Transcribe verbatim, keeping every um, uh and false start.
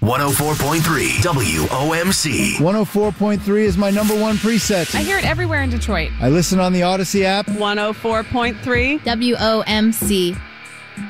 one oh four point three W O M C. one oh four point three is my number one preset. I hear it everywhere in Detroit. I listen on the Odyssey app. one oh four point three W O M C.